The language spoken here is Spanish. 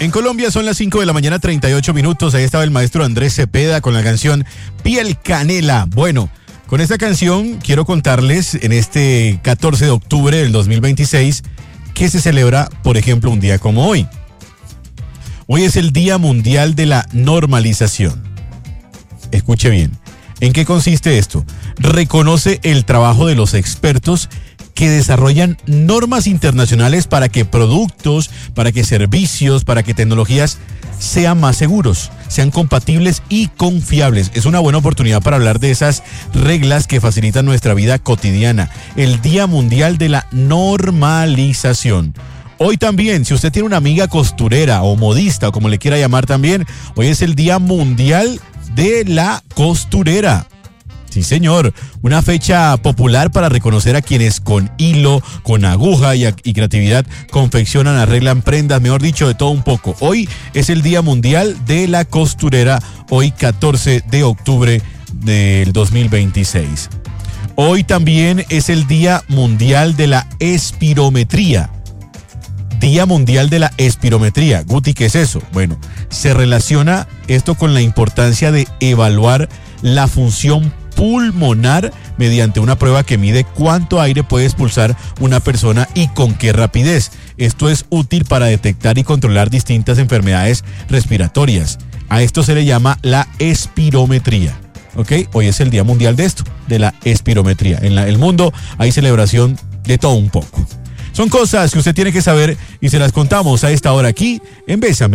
En Colombia son las 5 de la mañana, 38 minutos. Ahí estaba el maestro Andrés Cepeda con la canción Piel Canela. Bueno, con esta canción quiero contarles en este 14 de octubre del 2026 que se celebra, por ejemplo, un día como hoy. Hoy es el Día Mundial de la Normalización. Escuche bien. ¿En qué consiste esto? Reconoce el trabajo de los expertos que desarrollan normas internacionales para que productos, para que servicios, para que tecnologías sean más seguros, sean compatibles y confiables. Es una buena oportunidad para hablar de esas reglas que facilitan nuestra vida cotidiana. El Día Mundial de la Normalización. Hoy también, si usted tiene una amiga costurera o modista, o como le quiera llamar también, hoy es el Día Mundial de la Costurera. Sí, señor, una fecha popular para reconocer a quienes con hilo, con aguja y creatividad confeccionan, arreglan prendas, mejor dicho, de todo un poco. Hoy es el Día Mundial de la Costurera, hoy 14 de octubre del 2026. Hoy también es el Día Mundial de la Espirometría. Día Mundial de la Espirometría. Guti, ¿qué es eso? Bueno, se relaciona esto con la importancia de evaluar la función pulmonar mediante una prueba que mide cuánto aire puede expulsar una persona y con qué rapidez. Esto es útil para detectar y controlar distintas enfermedades respiratorias. A esto se le llama la espirometría. ¿Ok? Hoy es el Día Mundial de esto, de la espirometría. En el mundo hay celebración de todo un poco. Son cosas que usted tiene que saber y se las contamos a esta hora aquí en Bésame.